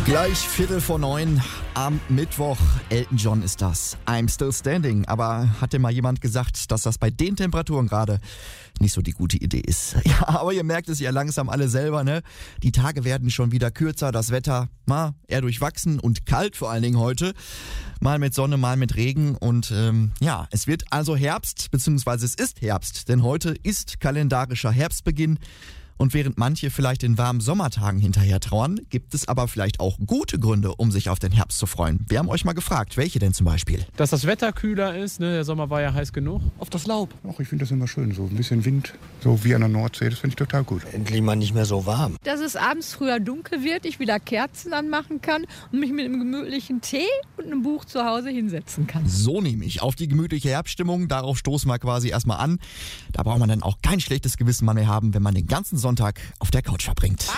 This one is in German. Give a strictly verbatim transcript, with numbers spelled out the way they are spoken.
Gleich Viertel vor neun am Mittwoch. Elton John ist das. I'm still standing. Aber hat denn mal jemand gesagt, dass das bei den Temperaturen gerade nicht so die gute Idee ist? Ja, aber ihr merkt es ja langsam alle selber, ne? Die Tage werden schon wieder kürzer, das Wetter mal eher durchwachsen und kalt vor allen Dingen heute. Mal mit Sonne, mal mit Regen und ähm, ja, es wird also Herbst, beziehungsweise es ist Herbst, denn heute ist kalendarischer Herbstbeginn. Und während manche vielleicht den warmen Sommertagen hinterher trauern, gibt es aber vielleicht auch gute Gründe, um sich auf den Herbst zu freuen. Wir haben euch mal gefragt, welche denn zum Beispiel? Dass das Wetter kühler ist, ne? Der Sommer war ja heiß genug. Auf das Laub. Ach, ich finde das immer schön, so ein bisschen Wind, so wie an der Nordsee, das finde ich total gut. Endlich mal nicht mehr so warm. Dass es abends früher dunkel wird, ich wieder Kerzen anmachen kann und mich mit einem gemütlichen Tee und einem Buch zu Hause hinsetzen kann. So nämlich, auf die gemütliche Herbststimmung, darauf stoßen wir quasi erstmal an. Da braucht man dann auch kein schlechtes Gewissen mehr haben, wenn man den ganzen Sonntag auf der Couch verbringt.